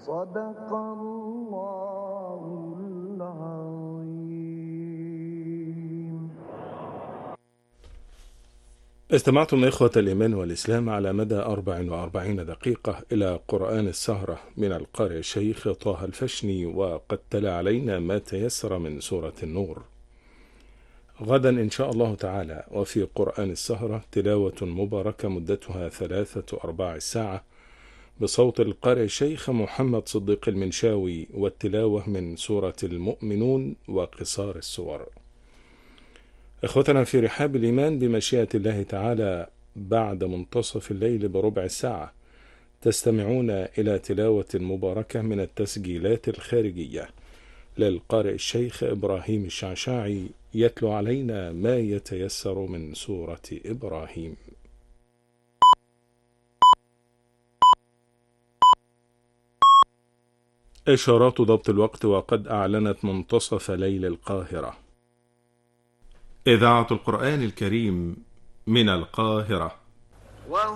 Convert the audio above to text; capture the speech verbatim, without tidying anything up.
صدق الله العظيم. استمعتم إخوة الإيمان والإسلام على مدى أربع وأربعين دقيقة إلى قرآن السهرة من القارئ الشيخ طه الفشني، وقد تلا علينا ما تيسر من سورة النور. غدا إن شاء الله تعالى وفي قرآن السهرة تلاوة مباركة مدتها ثلاثة أرباع الساعة بصوت القارئ الشيخ محمد صديق المنشاوي، والتلاوة من سورة المؤمنون وقصار السور. إخوتنا في رحاب الإيمان، بمشيئة الله تعالى بعد منتصف الليل بربع ساعة تستمعون إلى تلاوة مباركة من التسجيلات الخارجية للقارئ الشيخ إبراهيم الشعشاعي، يتلو علينا ما يتيسر من سورة إبراهيم. إشارات ضبط الوقت، وقد أعلنت منتصف ليل القاهرة. إذاعة القرآن الكريم من القاهرة.